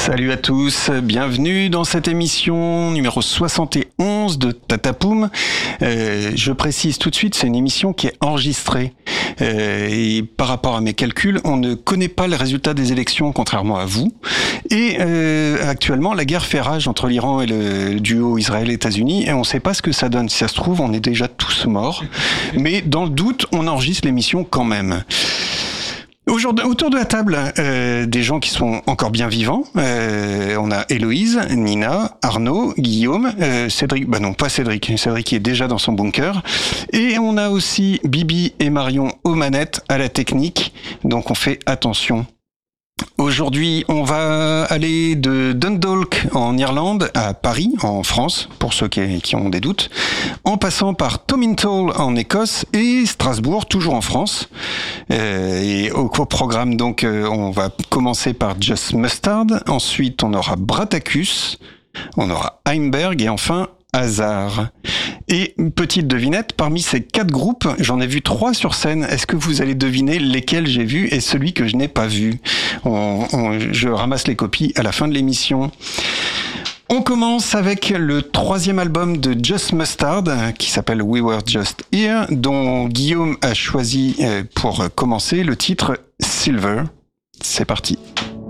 Salut à tous, bienvenue dans cette émission numéro 71 de Tatapoum. Je précise tout de suite, c'est une émission qui est enregistrée. Et par rapport à mes calculs, on ne connaît pas le résultat des élections, contrairement à vous. Et actuellement, la guerre fait rage entre l'Iran et le duo Israël-États-Unis, et on ne sait pas ce que ça donne. Si ça se trouve, on est déjà tous morts. Mais dans le doute, on enregistre l'émission quand même. Aujourd'hui, autour de la table, des gens qui sont encore bien vivants. On a Héloïse, Nina, Arnaud, Guillaume, Cédric, non pas Cédric qui est déjà dans son bunker. Et on a aussi Bibi et Marion aux manettes, à la technique, donc on fait attention. Aujourd'hui, on va aller de Dundalk en Irlande à Paris en France, pour ceux qui ont des doutes, en passant par Tomintoul en Écosse et Strasbourg, toujours en France. Et au programme, donc, on va commencer par Just Mustard, ensuite on aura Bratacus, on aura Heimberg et enfin Hazard. Et une petite devinette, parmi ces 4 groupes, j'en ai vu 3 sur scène. Est-ce que vous allez deviner lesquels j'ai vus et celui que je n'ai pas vu? Je ramasse les copies à la fin de l'émission. On commence avec le 3e album de Just Mustard, qui s'appelle We Were Just Here, dont Guillaume a choisi pour commencer le titre Silver. C'est parti.